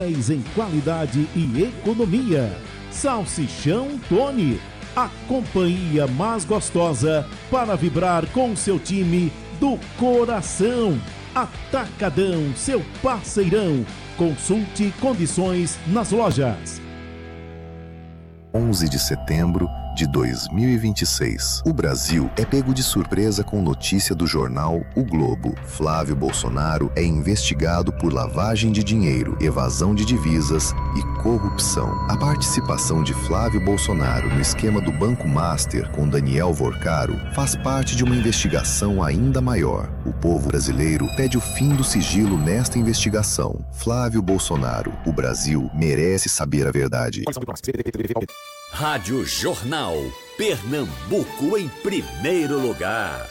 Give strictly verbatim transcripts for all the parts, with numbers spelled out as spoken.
Em qualidade e economia. Salsichão Tony, a companhia mais gostosa para vibrar com seu time do coração. Atacadão, seu parceirão. Consulte condições nas lojas. onze de setembro de dois mil e vinte e seis. O Brasil é pego de surpresa com notícia do jornal O Globo. Flávio Bolsonaro é investigado por lavagem de dinheiro, evasão de divisas e corrupção. A participação de Flávio Bolsonaro no esquema do Banco Master com Daniel Vorcaro faz parte de uma investigação ainda maior. O povo brasileiro pede o fim do sigilo nesta investigação. Flávio Bolsonaro, o Brasil merece saber a verdade. Rádio Jornal, Pernambuco em primeiro lugar.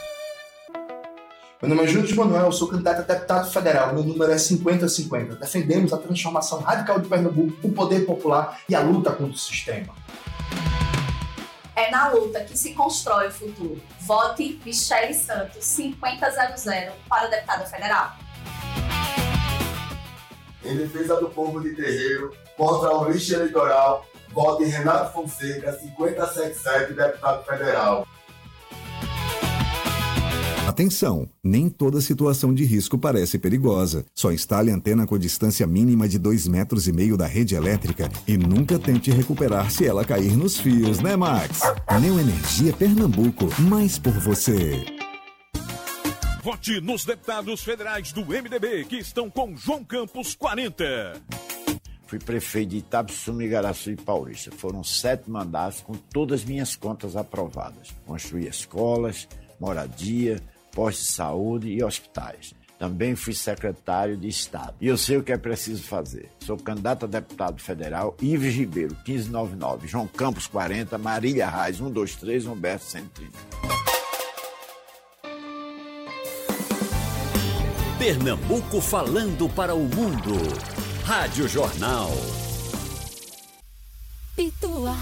Meu nome é Júlio de Manuel, sou candidato a deputado federal, meu número é cinquenta cinquenta. Defendemos a transformação radical de Pernambuco, o poder popular e a luta contra o sistema. É na luta que se constrói o futuro. Vote Michele Santos, cinquenta zero zero, para deputada federal. Em defesa do povo de Terreiro, contra o lixo eleitoral, vote Renato Fonseca, cinquenta setenta e sete, deputado federal. Atenção, nem toda situação de risco parece perigosa. Só instale antena com distância mínima de dois metros e meio da rede elétrica e nunca tente recuperar se ela cair nos fios, né, Max? Neoenergia Pernambuco, mais por você. Vote nos deputados federais do M D B que estão com João Campos quarenta. Fui prefeito de Itapissuma, Igaraçu e Paulista. Foram sete mandatos com todas as minhas contas aprovadas. Construí escolas, moradia, postos de saúde e hospitais. Também fui secretário de Estado. E eu sei o que é preciso fazer. Sou candidato a deputado federal, Ives Ribeiro, quinze noventa e nove, João Campos quarenta, Marília Reis, cento e vinte e três, Humberto cento e trinta. Pernambuco falando para o mundo. Rádio Jornal. Pitoa.